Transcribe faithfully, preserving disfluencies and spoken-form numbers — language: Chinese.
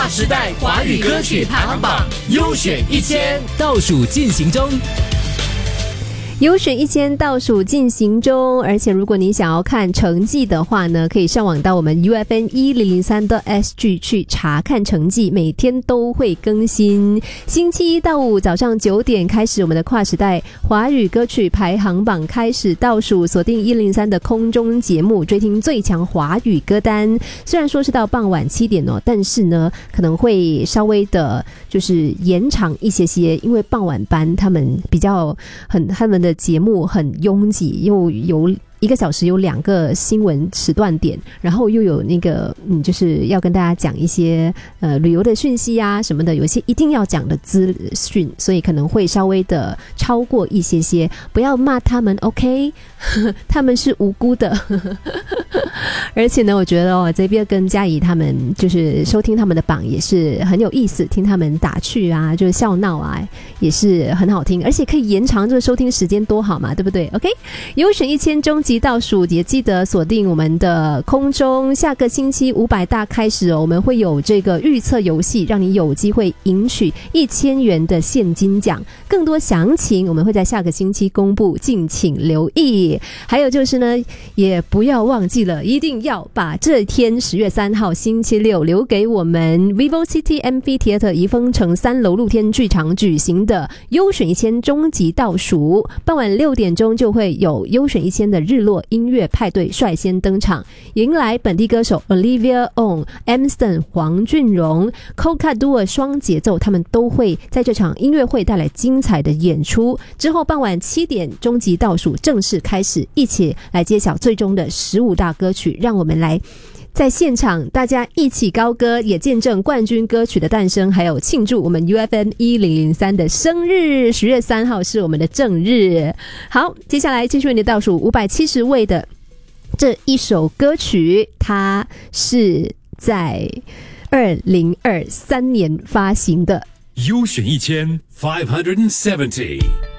跨时代华语歌曲排行榜优选一千倒数进行中。 优选一千倒数进行中，而且如果你想要看成绩的话呢，可以上网到我们 U F M 一零零三 S G 去查看成绩，每天都会更新。星期一到五早上九点开始，我们的跨时代华语歌曲排行榜开始倒数，锁定一零零三的空中节目，追听最强华语歌单。虽然说是到傍晚七点哦，但是呢可能会稍微的就是延长一些些，因为傍晚班他们比较很他们的节目很拥挤，又有一个小时有两个新闻时段点，然后又有那个嗯，就是要跟大家讲一些呃旅游的讯息啊什么的，有一些一定要讲的资讯，所以可能会稍微的超过一些些，不要骂他们 OK 他们是无辜的而且呢我觉得哦，这边跟嘉怡他们就是收听他们的榜也是很有意思，听他们打趣啊，就是笑闹啊，也是很好听，而且可以延长这个收听时间多好嘛，对不对 OK 优选一千终极倒数，也记得锁定我们的空中，下个星期五百大开始哦，我们会有这个预测游戏，让你有机会赢取一千元的现金奖，更多详情我们会在下个星期公布，敬请留意。还有就是呢，也不要忘记了，一定要把这天十月三号星期六留给我们 Vivo City Amphitheatre 怡丰城三楼露天剧场举行的优选一千终极倒数，傍晚六点钟就会有优选一千的日落音乐派对率先登场，迎来本地歌手 Olivia On、Amston 黄俊荣、Coca Duo 双节奏，他们都会在这场音乐会带来精彩的演出。之后傍晚七点终极倒数正式开始，一起来揭晓最终的十五大歌曲，让我们来在现场大家一起高歌，也见证冠军歌曲的诞生，还有庆祝我们 U F M 一零零三的生日，十月三号是我们的正日。好，接下来继续为你倒数五百七十位的这一首歌曲，它是在二零二三年发行的。 优选一千 five hundred seventy